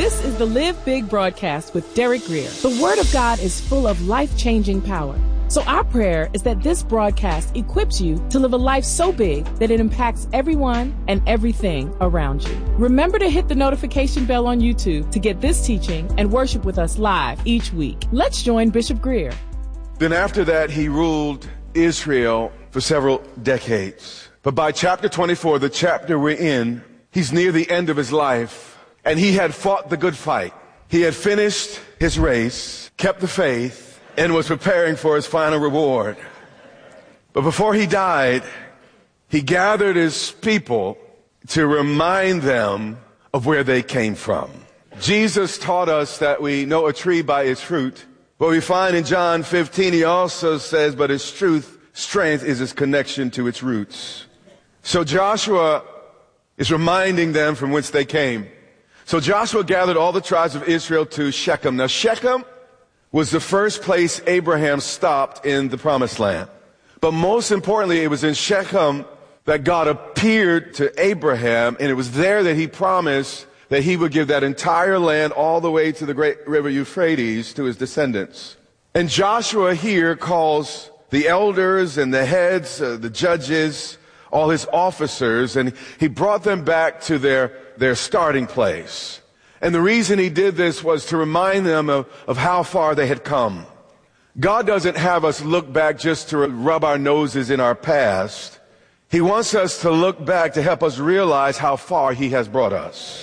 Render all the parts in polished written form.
This is the Live Big broadcast with Derek Grier. The Word of God is full of life-changing power. So our prayer is that this broadcast equips you to live a life so big that it impacts everyone and everything around you. Remember to hit the notification bell on YouTube to get this teaching and worship with us live each week. Let's join Bishop Grier. Then after that, he ruled Israel for several decades. But by chapter 24, the chapter we're in, he's near the end of his life, and he had fought the good fight. He had finished his race, kept the faith, and was preparing for his final reward. But before he died, he gathered his people to remind them of where they came from. Jesus taught us that we know a tree by its fruit. But we find in John 15, he also says, but its strength is its connection to its roots. So Joshua is reminding them from whence they came. So Joshua gathered all the tribes of Israel to Shechem. Now Shechem was the first place Abraham stopped in the promised land. But most importantly, it was in Shechem that God appeared to Abraham, and it was there that he promised that he would give that entire land all the way to the great river Euphrates to his descendants. And Joshua here calls the elders and the heads, the judges, all his officers, and he brought them back to their starting place. And the reason he did this was to remind them of how far they had come. God doesn't have us look back just to rub our noses in our past. He wants us to look back to help us realize how far he has brought us.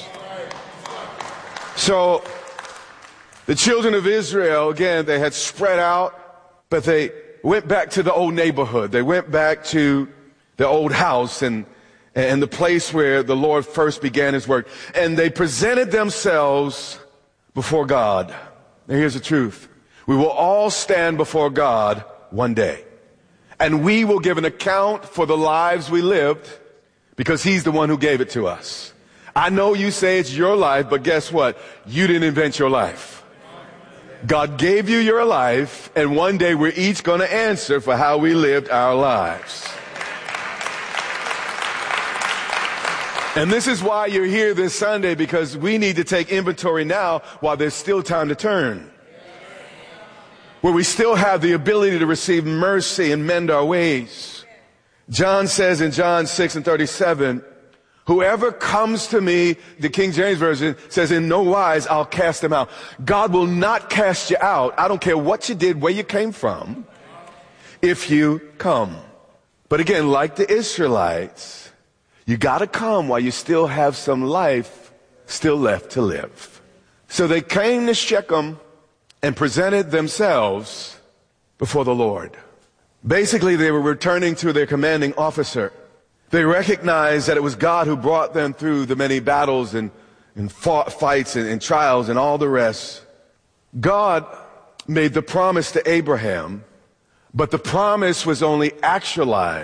So the children of Israel, again, they had spread out, but they went back to the old neighborhood. They went back to the old house and the place where the Lord first began his work. And they presented themselves before God. Now here's the truth. We will all stand before God one day. And we will give an account for the lives we lived because he's the one who gave it to us. I know you say it's your life, but guess what? You didn't invent your life. God gave you your life, and one day we're each going to answer for how we lived our lives. And this is why you're here this Sunday, because we need to take inventory now while there's still time to turn. Where we still have the ability to receive mercy and mend our ways. John says in John 6:37, whoever comes to me, the King James Version says, in no wise I'll cast them out. God will not cast you out. I don't care what you did, where you came from, if you come. But again, like the Israelites, you got to come while you still have some life still left to live. So they came to Shechem and presented themselves before the Lord. Basically, they were returning to their commanding officer. They recognized that it was God who brought them through the many battles and fights and trials and all the rest. God made the promise to Abraham, but the promise was only actualized